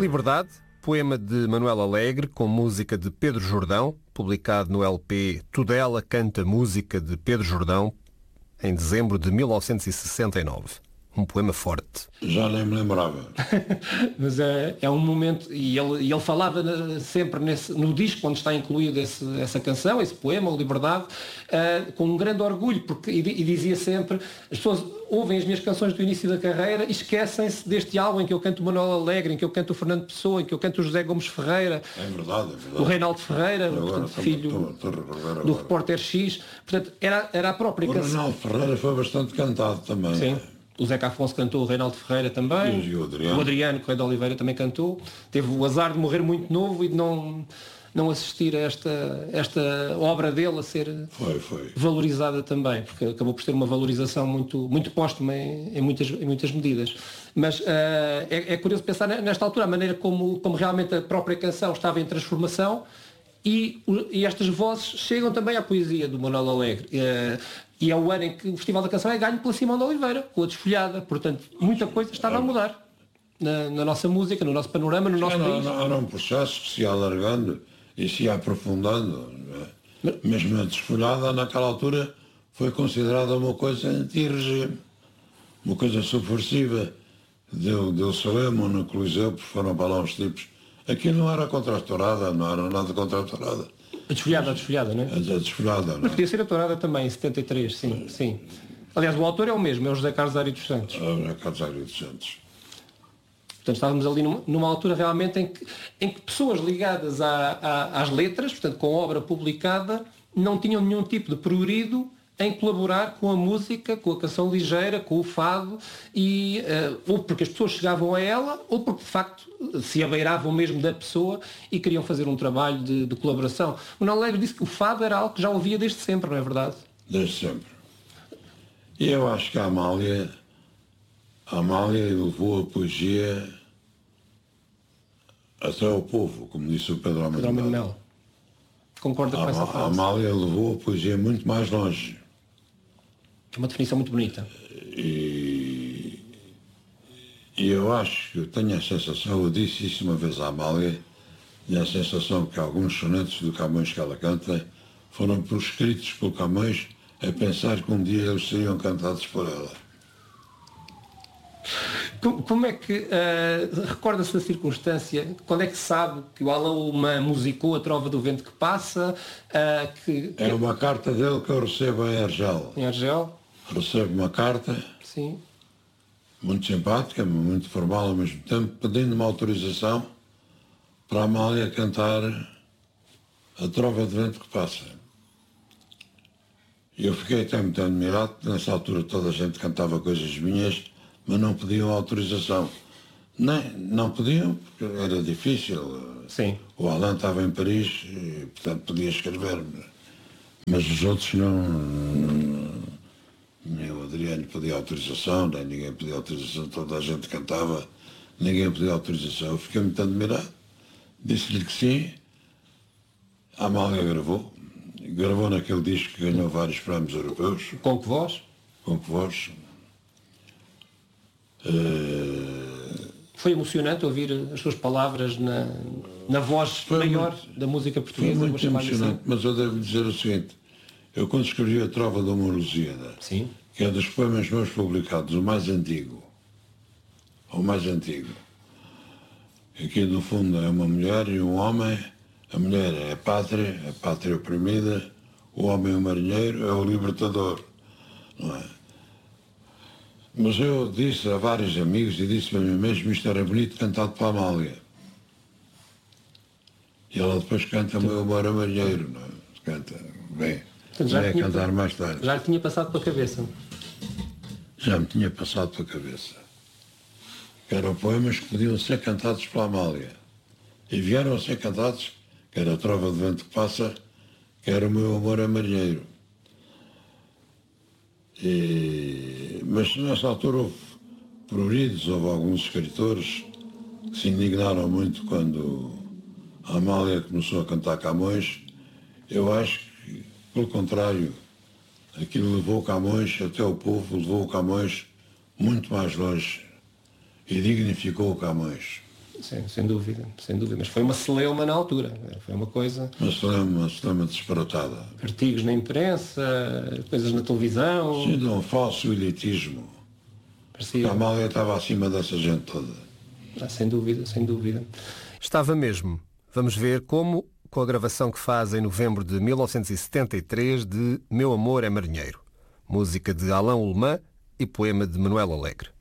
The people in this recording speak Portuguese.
Liberdade, poema de Manuel Alegre com música de Pedro Jordão, publicado no LP Tudela Canta Música de Pedro Jordão, em dezembro de 1969. Um poema forte. Já nem me lembrava. Mas é um momento, e ele falava sempre no disco, onde está incluído essa canção, esse poema, o Liberdade, com um grande orgulho, porque, e dizia sempre, as pessoas ouvem as minhas canções do início da carreira e esquecem-se deste álbum em que eu canto o Manuel Alegre, em que eu canto o Fernando Pessoa, em que eu canto o José Gomes Ferreira, É verdade. o Reinaldo Ferreira, portanto, filho do repórter X. Portanto, era a própria canção. O Reinaldo Ferreira foi bastante cantado também. Sim. O Zeca Afonso cantou, o Reinaldo Ferreira também. E o Adriano Correia de Oliveira também cantou. Teve o azar de morrer muito novo e de não assistir a esta obra dele a ser valorizada também, porque acabou por ter uma valorização muito póstuma em muitas medidas. Mas é curioso pensar nesta altura a maneira como realmente a própria canção estava em transformação e estas vozes chegam também à poesia do Manuel Alegre. E é o ano em que o Festival da Canção é ganho pela Simão de Oliveira, com a Desfolhada. Portanto, muita coisa estava a mudar na nossa música, no nosso panorama, no nosso país. Era um processo que se ia alargando e se ia aprofundando. Mesmo a Desfolhada, naquela altura, foi considerada uma coisa anti-regime, uma coisa subversiva. Deu-se lema no Coliseu, porque foram para lá uns tipos. Aquilo não era contra a tourada, não era nada contra a tourada. A desfolhada, não é? A desfolhada, não é? Mas podia ser a tourada também, em 73, sim. Aliás, o autor é o mesmo, é o José Carlos Ari dos Santos. José Carlos Ari dos Santos. Portanto, estávamos ali numa altura realmente em que pessoas ligadas às letras, portanto, com obra publicada, não tinham nenhum tipo de prurido em colaborar com a música, com a canção ligeira, com o fado, ou porque as pessoas chegavam a ela, ou porque de facto se abeiravam mesmo da pessoa e queriam fazer um trabalho de colaboração. O Manuel Alegre disse que o fado era algo que já ouvia desde sempre, não é verdade? Desde sempre. E eu acho que a Amália levou a poesia até ao povo, como disse o Pedro Almeida Melo. Concorda com essa frase? A Amália levou a poesia muito mais longe. É uma definição muito bonita. E eu acho que eu tenho a sensação, eu disse isso uma vez à Amália, tenho a sensação que alguns sonetos do Camões que ela canta foram proscritos pelo Camões a pensar que um dia eles seriam cantados por ela. Como é que recorda-se da circunstância? Quando é que sabe que o Alain Uma musicou a Trova do Vento que Passa? É uma carta dele que eu recebo em Argel. Em Argel? Recebo uma carta. Sim. Muito simpática, muito formal ao mesmo tempo, pedindo uma autorização para a Amália cantar a Trova do Vento que Passa. E eu fiquei até muito admirado, porque nessa altura toda a gente cantava coisas minhas, mas não pediam autorização. Não pediam, porque era difícil. Sim. O Alain estava em Paris, e, portanto podia escrever, mas os outros não. Nem o Adriano pedia autorização, nem ninguém pedia autorização, toda a gente cantava, ninguém pedia autorização. Eu fiquei muito admirado, disse-lhe que sim. A Amália gravou naquele disco que ganhou vários prémios europeus. Com que voz? Com que voz. Foi emocionante ouvir as suas palavras na voz maior da música portuguesa. Foi muito emocionante, mas eu devo dizer o seguinte, eu quando escrevi a Trova de uma Lusíada, que é dos poemas meus publicados, o mais antigo, aqui no fundo é uma mulher e um homem, a mulher é a pátria oprimida, o homem é o marinheiro, é o libertador, não é? Mas eu disse a vários amigos e disse para mim mesmo, isto era bonito cantado para a Amália. E ela depois canta o meu amor a marinheiro, não é? Canta bem. Já cantar mais tarde. Já lhe tinha passado pela cabeça? Já me tinha passado pela cabeça. Que eram poemas que podiam ser cantados pela Amália. E vieram a ser cantados, que era a Trova de Vento que Passa, que era o meu amor a marinheiro. Mas nessa altura houve pruridos, houve alguns escritores que se indignaram muito quando a Amália começou a cantar Camões. Eu acho que, pelo contrário, aquilo levou o Camões até o povo, levou o Camões muito mais longe e dignificou o Camões. Sim, sem dúvida. Mas foi uma celeuma na altura. Foi uma coisa... Uma celeuma disparatada. Artigos na imprensa, coisas na televisão... Sim, de um falso elitismo. Parecia... A Amália estava acima dessa gente toda. Sem dúvida. Estava mesmo. Vamos ver como, com a gravação que faz em novembro de 1973 de Meu Amor é Marinheiro. Música de Alain Ullmann e poema de Manuel Alegre.